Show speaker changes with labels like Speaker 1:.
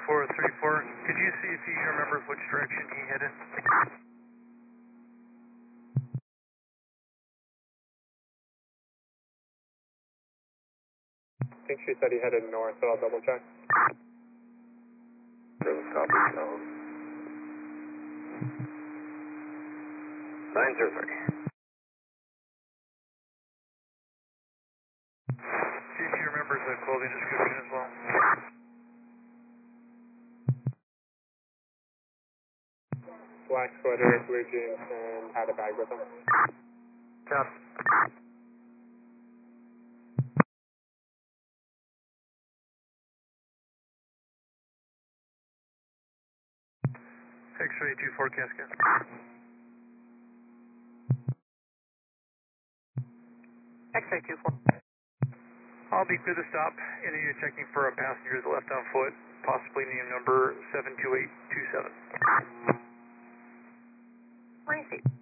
Speaker 1: 2434, could you see if he remembers which direction he headed?
Speaker 2: I think she said he headed north, but I'll double check.
Speaker 3: Copy, tone. 903.
Speaker 1: See if he remembers the clothing description as well.
Speaker 2: Black sweater, blue jeans, and had a bag with him.
Speaker 1: Copy. X-ray 24 Cascade.
Speaker 4: X-ray 24.
Speaker 1: I'll be clear to stop. And you're checking for a passenger that's left on foot, possibly name number 72827.
Speaker 4: Receipt.